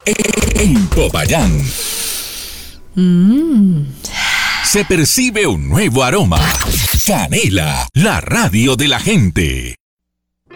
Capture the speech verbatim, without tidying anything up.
En Popayán Mm. se percibe un nuevo aroma. Canela, la radio de la gente.